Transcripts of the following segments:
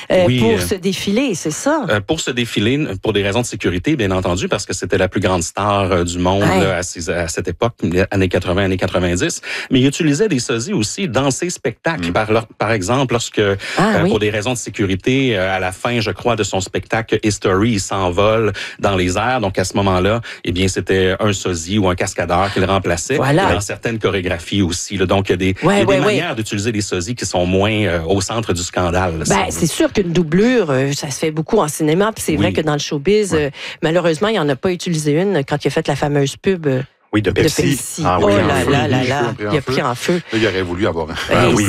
pour ce défilé, c'est ça? Pour ce défilé, pour des raisons de sécurité, bien entendu, parce que c'était la plus grande star du monde là, à cette époque, années 80, années 90. Mais il utilisait des sosies aussi dans ses spectacles. Par exemple, lorsque, pour des raisons de sécurité, à la fin, je crois, de son spectacle History, il s'envole dans les airs. Donc, à ce moment-là, eh bien, c'était un sosie ou un cascadeur qui le remplaçait. Voilà. Et dans certaines chorégraphies aussi. Là. Donc, il y a des, manières d'utiliser des sosies qui sont moins au centre du scandale. Là, c'est sûr qu'une doublure, ça se fait beaucoup en cinéma. Puis c'est vrai que dans le showbiz, malheureusement, il n'en a pas utilisé une quand il a fait la fameuse pub. Oui, de Pepsi. Ah, oui, il a pris en feu. Là, il aurait voulu avoir un.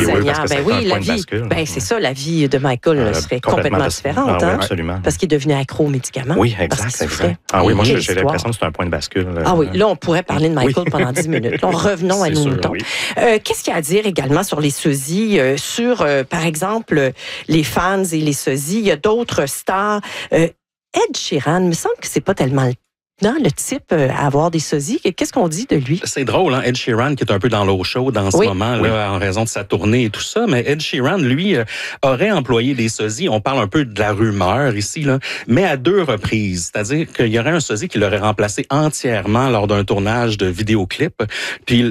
La vie, c'est ça, la vie de Michael serait complètement différente. Oui, absolument. Parce qu'il est devenu accro aux médicaments. Oui, exact. Oui, moi, j'ai l'impression que c'est un point de bascule. Là, on pourrait parler de Michael pendant 10 minutes. Revenons à nos moutons. Qu'est-ce qu'il y a à dire également sur les sosies, sur, par exemple, les fans et les sosies? Il y a d'autres stars. Ed Sheeran, il me semble que c'est pas tellement le type à avoir des sosies. Qu'est-ce qu'on dit de lui? C'est drôle, hein? Ed Sheeran, qui est un peu dans l'eau chaude en ce moment, là, en raison de sa tournée et tout ça, mais Ed Sheeran, lui, aurait employé des sosies. On parle un peu de la rumeur ici, là, mais à 2 reprises. C'est-à-dire qu'il y aurait un sosie qui l'aurait remplacé entièrement lors d'un tournage de vidéoclip. Puis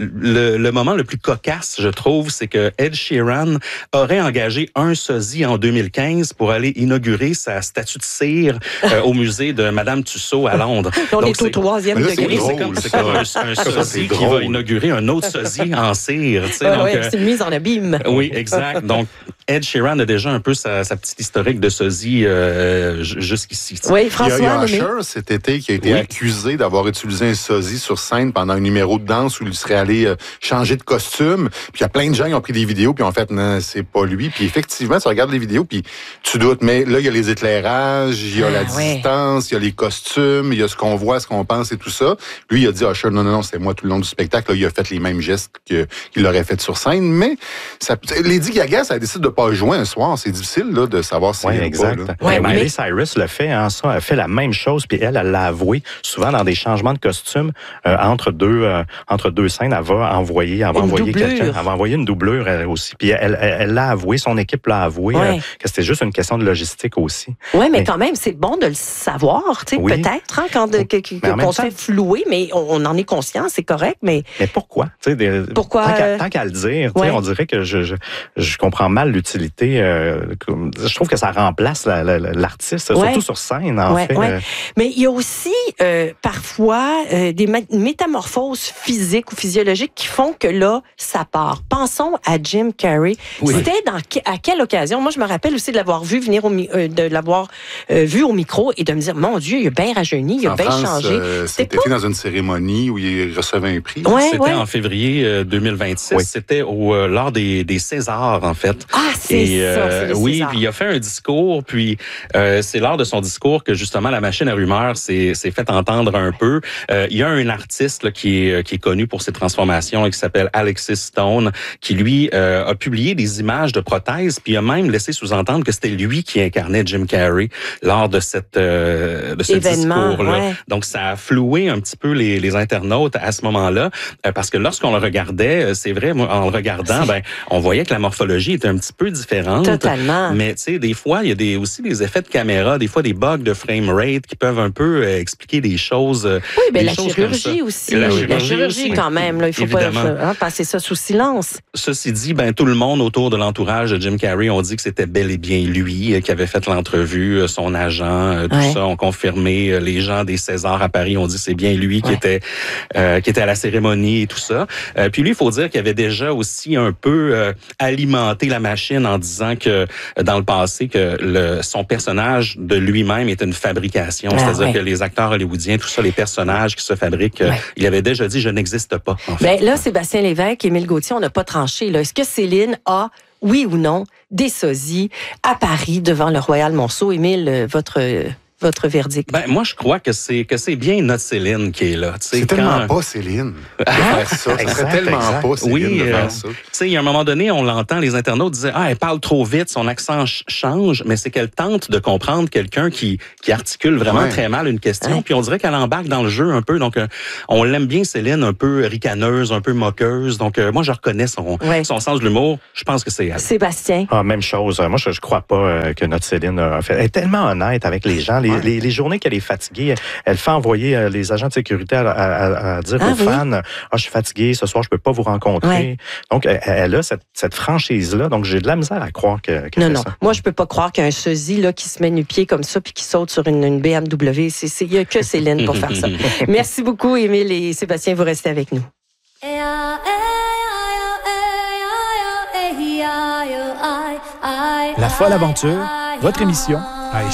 le moment le plus cocasse, je trouve, c'est que Ed Sheeran aurait engagé un sosie en 2015 pour aller inaugurer sa statue de cire au musée de Madame Tussaud à Londres. On est au 3e degré. C'est comme un sosie qui va inaugurer un autre sosie en cire. C'est une mise en abîme. Oui, exact. Donc, Ed Sheeran a déjà un peu sa petite historique de sosie jusqu'ici. Oui, François. Il y a Usher cet été qui a été accusé d'avoir utilisé un sosie sur scène pendant un numéro de danse où il serait allé changer de costume. Puis il y a plein de gens qui ont pris des vidéos puis en fait, non, c'est pas lui. Puis effectivement, tu regardes les vidéos puis tu doutes. Mais là, il y a les éclairages, il y a la distance, il y a les costumes, il y a ce qu'on voit, ce qu'on pense et tout ça. Lui, il a dit, Usher, non, c'est moi tout le long du spectacle. Là, il a fait les mêmes gestes qu'il aurait fait sur scène. Mais Lady Gaga, ça décide de pas jouer un soir. C'est difficile là, de savoir si elle exact. Pas. Miley Cyrus le fait, hein, ça. Elle fait la même chose. Puis elle l'a avoué. Souvent, dans des changements de costume, entre deux scènes, elle va envoyer quelqu'un. Elle va envoyer une doublure elle aussi. Puis elle l'a avoué, son équipe l'a avoué, que c'était juste une question de logistique aussi. Oui, mais quand même, c'est bon de le savoir, tu sais, peut-être, hein, qu'on se fait flouer, mais on en est conscient, c'est correct, mais pourquoi? Pourquoi? Tant qu'à le dire, on dirait que je comprends mal l'utilité. Je trouve que ça remplace l'artiste, surtout sur scène, en fait. Mais il y a aussi parfois des métamorphoses physiques ou physiologiques qui font que là, ça part. Pensons à Jim Carrey. C'était à quelle occasion? Moi, je me rappelle aussi de l'avoir vu venir vu au micro et de me dire, mon Dieu, il a bien rajeuni, il a bien changé. C'était dans une cérémonie où il recevait un prix. C'était en février 2026. C'était lors des Césars, en fait. Ah, c'est ça. Oui, puis il a fait un discours, puis c'est lors de son discours que justement la machine à rumeurs s'est fait entendre un peu. Il y a un artiste là, qui est connu pour ses transformations là, qui s'appelle Alexis Stone, qui lui a publié des images de prothèses, puis il a même laissé sous-entendre que c'était lui qui incarnait Jim Carrey lors de ce discours-là. Donc ça a floué un petit peu les internautes à ce moment-là, parce que lorsqu'on le regardait, c'est vrai, moi, en le regardant, on voyait que la morphologie était un petit peu différente. Totalement. Mais tu sais, des fois, il y a aussi des effets de caméra, des fois des bugs de frame rate qui peuvent un peu expliquer des choses. Oui, mais la chirurgie aussi. La chirurgie quand même, là, il faut pas passer ça sous silence. Ceci dit, tout le monde autour de l'entourage de Jim Carrey ont dit que c'était bel et bien lui qui avait fait l'entrevue, son agent, tout ça ont confirmé. Les gens des Césars à Paris ont dit que c'est bien lui qui était à la cérémonie et tout ça. Puis lui, il faut dire qu'il avait déjà aussi un peu alimenté la machine en disant que dans le passé que son personnage de lui-même était une fabrication, c'est-à-dire que les acteurs hollywoodiens, tout ça, les personnages qui se fabriquent, il avait déjà dit je n'existe pas. En fait. Là, Sébastien Lévesque, Émile Gauthier, on n'a pas tranché. Là. Est-ce que Céline a, oui ou non, des sosies à Paris devant le Royal Monceau? Émile, votre votre verdict? Ben, moi, je crois que c'est bien notre Céline qui est là. C'est tellement pas Céline de faire ça. Ça serait tellement pas Céline de faire ça. Tu sais, il y a un moment donné, on l'entend, les internautes disaient, elle parle trop vite, son accent change, mais c'est qu'elle tente de comprendre quelqu'un qui articule vraiment très mal une question, puis on dirait qu'elle embarque dans le jeu un peu. Donc, on l'aime bien, Céline, un peu ricaneuse, un peu moqueuse. Donc, moi, je reconnais son sens de l'humour. Je pense que c'est elle. Sébastien? Même chose. Moi, je crois pas que notre Céline a fait. Elle est tellement honnête avec les gens. Les journées qu'elle est fatiguée, elle fait envoyer les agents de sécurité à dire aux fans, je suis fatiguée, ce soir, je peux pas vous rencontrer. Ouais. Donc, elle a cette franchise-là. Donc, j'ai de la misère à croire que non. Ça. Moi, je peux pas croire qu'un sosie là, qui se met nu-pied comme ça puis qui saute sur une BMW, il y a que Céline pour faire ça. Merci beaucoup, Émile et Sébastien. Vous restez avec nous. La folle aventure, votre émission